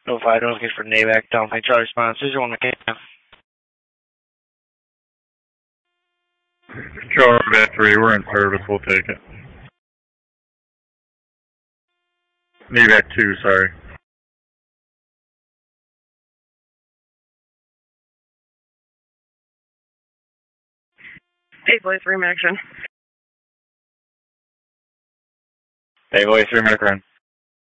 No 5, don't get for NAVAC, don't think Charlie sponsors, you want to camp. Charlie Back 3, we're in service, we'll take it. NAVAC 2, sorry. Hey, Boy 3 action. Hey, Boy 3 run.